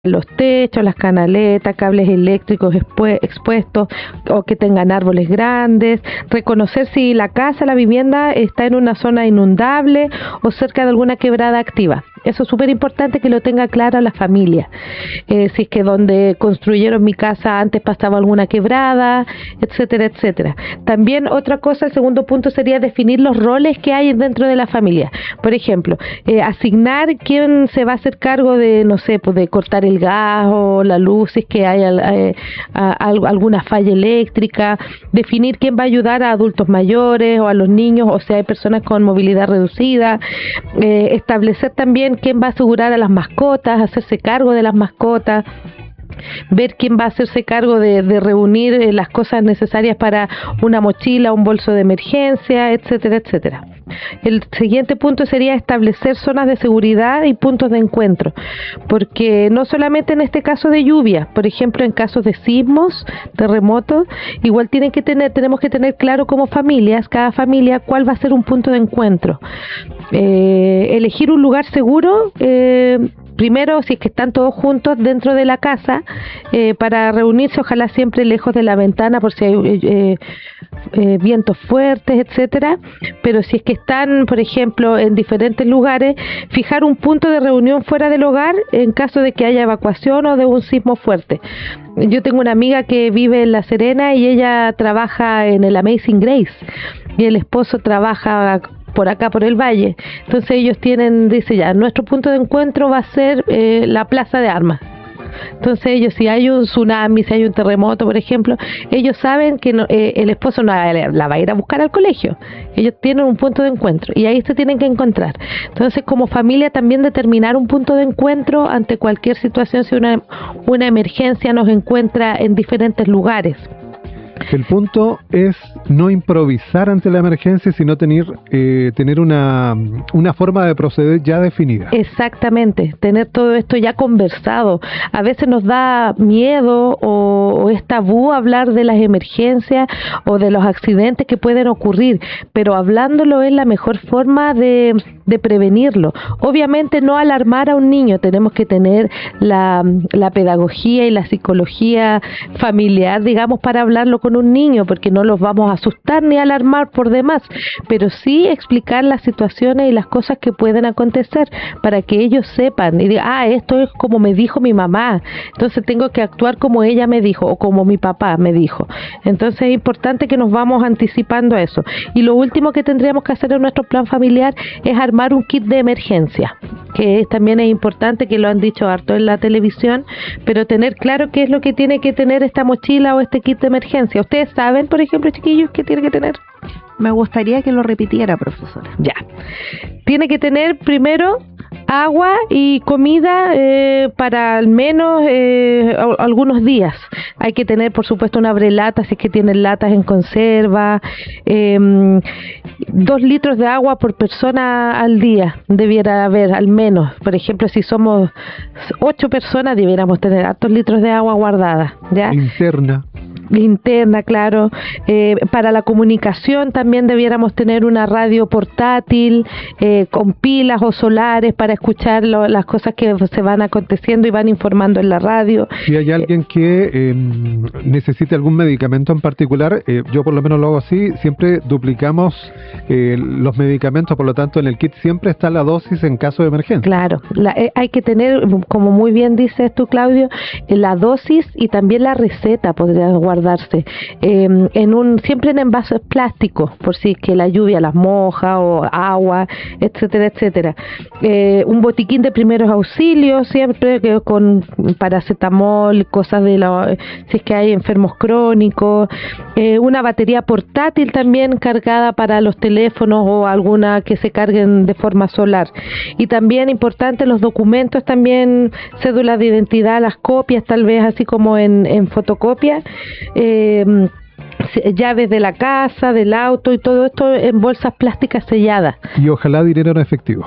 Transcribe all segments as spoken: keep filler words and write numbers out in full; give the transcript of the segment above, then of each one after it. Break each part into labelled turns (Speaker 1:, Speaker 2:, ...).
Speaker 1: los techos, las canaletas, cables eléctricos expu- expuestos o que tengan árboles grandes, reconocer si la casa, la vivienda está en una zona inundable o cerca de alguna quebrada activa. Eso es súper importante que lo tenga claro la familia. Eh, si es que donde construyeron mi casa antes pasaba alguna quebrada, etcétera, etcétera. También otra cosa, el segundo punto sería definir los roles que hay dentro de la familia. Por ejemplo, eh, asignar quién se va a hacer cargo de, no sé, pues de cortar el gas o la luz, si es que hay eh, a, a, alguna falla eléctrica, definir quién va a ayudar a adultos mayores o a los niños, o sea, hay personas con movilidad reducida, eh, establecer también quién va a asegurar a las mascotas, hacerse cargo de las mascotas, ver quién va a hacerse cargo de, de reunir eh, las cosas necesarias para una mochila, un bolso de emergencia, etcétera, etcétera. El siguiente punto sería establecer zonas de seguridad y puntos de encuentro, porque no solamente en este caso de lluvia, por ejemplo en casos de sismos, terremotos, igual tienen que tener, tenemos que tener claro como familias, cada familia, cuál va a ser un punto de encuentro. Eh, elegir un lugar seguro, eh, primero, si es que están todos juntos dentro de la casa, eh, para reunirse, ojalá siempre lejos de la ventana por si hay eh, eh, vientos fuertes, etcétera. Pero si es que están, por ejemplo, en diferentes lugares, fijar un punto de reunión fuera del hogar en caso de que haya evacuación o de un sismo fuerte. Yo tengo una amiga que vive en La Serena y ella trabaja en el Amazing Grace y el esposo trabaja por acá, por el valle. Entonces ellos tienen, dice ya, nuestro punto de encuentro va a ser eh, la plaza de armas. Entonces ellos, si hay un tsunami, si hay un terremoto, por ejemplo, ellos saben que no, eh, el esposo no la, la va a ir a buscar al colegio. Ellos tienen un punto de encuentro y ahí se tienen que encontrar. Entonces, como familia, también determinar un punto de encuentro ante cualquier situación, si una, una emergencia nos encuentra en diferentes lugares.
Speaker 2: El punto es no improvisar ante la emergencia, sino tener, eh, tener una, una forma de proceder ya definida.
Speaker 1: Exactamente, tener todo esto ya conversado. A veces nos da miedo o, o es tabú hablar de las emergencias o de los accidentes que pueden ocurrir, pero hablándolo es la mejor forma de, de prevenirlo. Obviamente no alarmar a un niño, tenemos que tener la, la pedagogía y la psicología familiar, digamos, para hablarlo con un niño, porque no los vamos a asustar ni alarmar por demás, pero sí explicar las situaciones y las cosas que pueden acontecer para que ellos sepan y digan, ah, esto es como me dijo mi mamá, entonces tengo que actuar como ella me dijo o como mi papá me dijo. Entonces es importante que nos vamos anticipando a eso. Y lo último que tendríamos que hacer en nuestro plan familiar es armar un kit de emergencia, que es, también es importante, que lo han dicho harto en la televisión, pero tener claro qué es lo que tiene que tener esta mochila o este kit de emergencia. ¿Ustedes saben, por ejemplo, chiquillos, qué tiene que tener?
Speaker 3: Me gustaría que lo repitiera, profesora.
Speaker 1: Ya. Tiene que tener primero agua y comida eh, para al menos eh, algunos días. Hay que tener, por supuesto, una abrelata si es que tienen latas en conserva. Eh, dos litros de agua por persona al día debiera haber, al menos. Por ejemplo, si somos ocho personas, debiéramos tener hartos litros de agua guardada, ¿ya?
Speaker 2: Interna.
Speaker 1: Linterna, claro. Eh, para la comunicación también debiéramos tener una radio portátil eh, con pilas o solares para escuchar lo, las cosas que se van aconteciendo y van informando en la radio.
Speaker 2: Si hay alguien que eh, necesite algún medicamento en particular, eh, yo por lo menos lo hago así, siempre duplicamos eh, los medicamentos, por lo tanto en el kit siempre está la dosis en caso de emergencia.
Speaker 1: Claro, la, eh, hay que tener, como muy bien dices tú, Claudio, eh, la dosis y también la receta podría guardar darse eh, en un siempre en envases plásticos, por si es que la lluvia las moja o agua, etcétera, etcétera. Eh, un botiquín de primeros auxilios, siempre que con paracetamol, cosas de la, si es que hay enfermos crónicos, eh, una batería portátil también cargada para los teléfonos o alguna que se carguen de forma solar. Y también importante los documentos, también cédulas de identidad, las copias tal vez así como en, en fotocopia. Eh, llaves de la casa, del auto y todo esto en bolsas plásticas selladas.
Speaker 2: Y ojalá dinero en efectivo.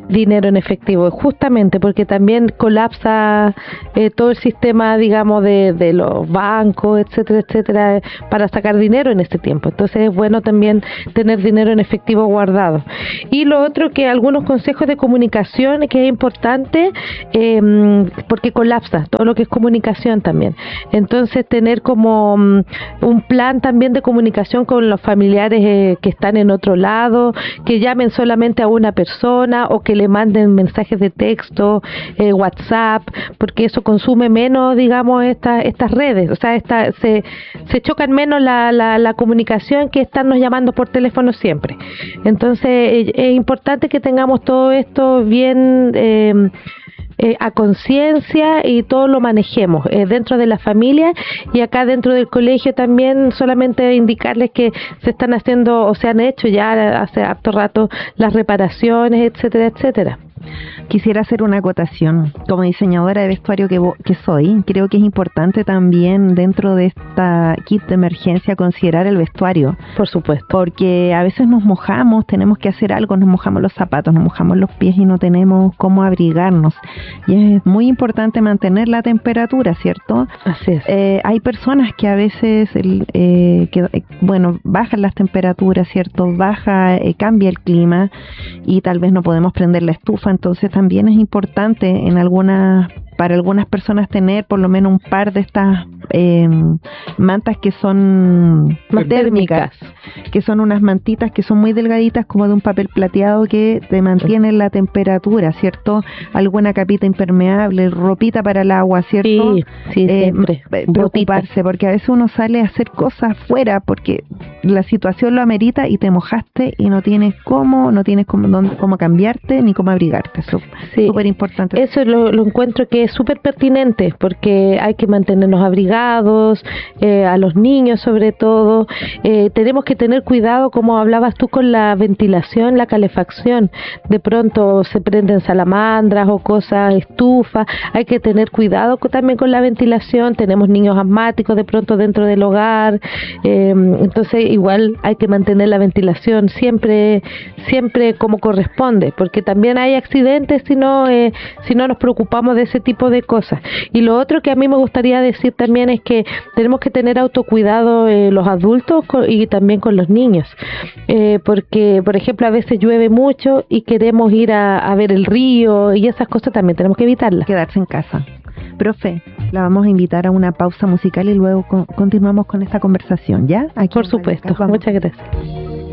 Speaker 1: dinero en efectivo, justamente porque también colapsa eh, todo el sistema, digamos, de, de los bancos, etcétera, etcétera, para sacar dinero en este tiempo. Entonces es bueno también tener dinero en efectivo guardado. Y lo otro, que algunos consejos de comunicación, que es importante, eh, porque colapsa todo lo que es comunicación también. Entonces tener como um, un plan también de comunicación con los familiares eh, que están en otro lado, que llamen solamente a una persona o que le manden mensajes de texto, eh, WhatsApp, porque eso consume menos, digamos, esta, estas redes, o sea, esta, se, se chocan menos la, la, la comunicación que estarnos llamando por teléfono siempre. Entonces es, es importante que tengamos todo esto bien eh, eh, a conciencia y todo lo manejemos eh, dentro de la familia, y acá dentro del colegio también solamente indicarles que se están haciendo o se han hecho ya hace harto rato las reparaciones, etcétera, etcétera.
Speaker 3: Quisiera hacer una acotación. Como diseñadora de vestuario que, que soy, creo que es importante también dentro de esta kit de emergencia considerar el vestuario.
Speaker 1: Por supuesto.
Speaker 3: Porque a veces nos mojamos, tenemos que hacer algo, nos mojamos los zapatos, nos mojamos los pies y no tenemos cómo abrigarnos. Y es muy importante mantener la temperatura, ¿cierto?
Speaker 1: Así es.
Speaker 3: Eh, hay personas que a veces, eh, que, eh, bueno, bajan las temperaturas, ¿cierto? Baja, eh, cambia el clima y tal vez no podemos prender la estufa. Entonces también es importante en algunas para algunas personas tener por lo menos un par de estas eh, mantas que son térmicas, que son unas mantitas que son muy delgaditas, como de un papel plateado, que te mantienen la temperatura, ¿cierto? Alguna capita impermeable, ropita para el agua, ¿cierto?
Speaker 1: Sí, sí,
Speaker 3: eh,
Speaker 1: siempre.
Speaker 3: Preocuparse, porque a veces uno sale a hacer cosas fuera porque la situación lo amerita y te mojaste y no tienes cómo, no tienes cómo, dónde, cómo cambiarte ni cómo abrigarte. Eso es súper importante.
Speaker 1: Eso lo, lo encuentro que es súper pertinente, porque hay que mantenernos abrigados, eh, a los niños sobre todo. Eh, tenemos que tener cuidado, como hablabas tú, con la ventilación, la calefacción. De pronto se prenden salamandras o cosas, estufas. Hay que tener cuidado también con la ventilación. Tenemos niños asmáticos de pronto dentro del hogar, eh, entonces igual hay que mantener la ventilación siempre siempre como corresponde, porque también hay accidentes si no, eh, si no nos preocupamos de ese tipo de cosas. Y lo otro que a mí me gustaría decir también es que tenemos que tener autocuidado eh, los adultos con, y también con los niños, eh, porque por ejemplo a veces llueve mucho y queremos ir a, a ver el río, y esas cosas también tenemos que evitarlas.
Speaker 3: Quedarse en casa. Profe, la vamos a invitar a una pausa musical y luego con, continuamos con esta conversación, ¿ya?
Speaker 1: Aquí por supuesto, muchas gracias.